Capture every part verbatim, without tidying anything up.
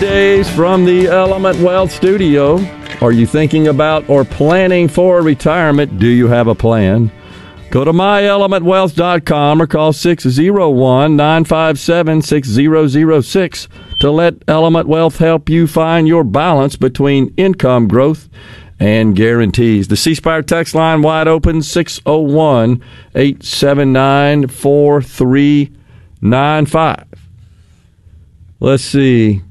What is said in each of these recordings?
Days from the Element Wealth Studio. Are you thinking about or planning for retirement? Do you have a plan? Go to my element wealth dot com or call six oh one, nine five seven, six zero zero six to let Element Wealth help you find your balance between income growth and guarantees. The C Spire text line wide open, six oh one, eight seven nine, four three nine five. Let's see.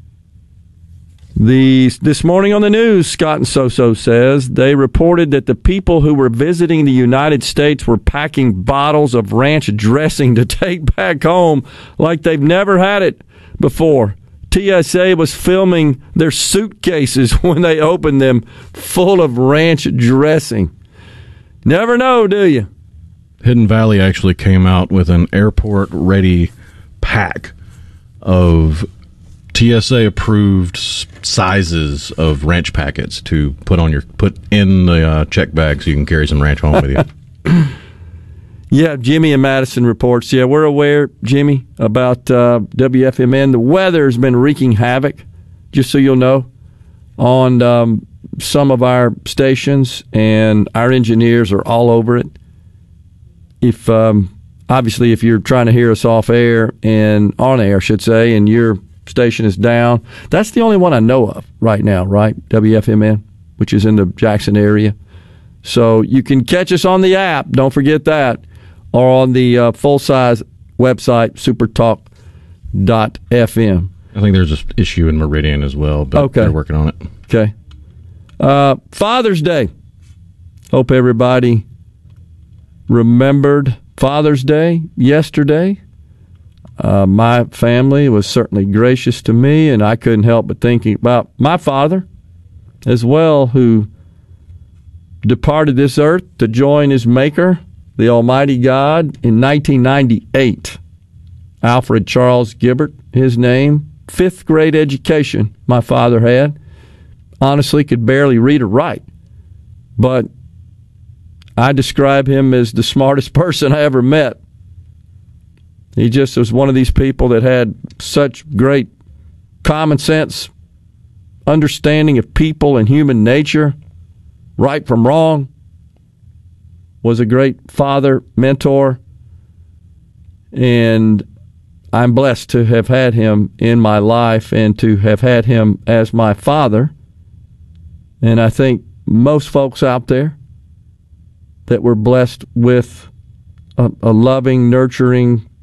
The, this morning on the news, Scott and Soso says, they reported that the people who were visiting the United States were packing bottles of ranch dressing to take back home like they've never had it before. T S A was filming their suitcases when they opened them full of ranch dressing. Never know, do you? Hidden Valley actually came out with an airport-ready pack of T S A-approved sizes of ranch packets to put on your put in the uh, check bag so you can carry some ranch home with you. Yeah, Jimmy and Madison reports. Yeah, we're aware, Jimmy, about uh, W F M N. The weather's been wreaking havoc, just so you'll know, on um, some of our stations, and our engineers are all over it. If um, obviously, if you're trying to hear us off air and on air, I should say, and you're station is down. That's the only one I know of right now, right? W F M N, which is in the Jackson area. So you can catch us on the app. Don't forget that. Or on the uh, full-size website, supertalk dot f m. I think there's an issue in Meridian as well, but okay. They're working on it. Okay. Uh, Father's Day. Hope everybody remembered Father's Day yesterday. Uh, my family was certainly gracious to me, and I couldn't help but thinking about my father as well, who departed this earth to join his maker, the Almighty God, in nineteen ninety-eight. Alfred Charles Gibbert, his name. Fifth grade education my father had. Honestly, could barely read or write. But I describe him as the smartest person I ever met. He just was one of these people that had such great common sense, understanding of people and human nature, right from wrong, was a great father, mentor, and I'm blessed to have had him in my life and to have had him as my father. And I think most folks out there that were blessed with a, a loving, nurturing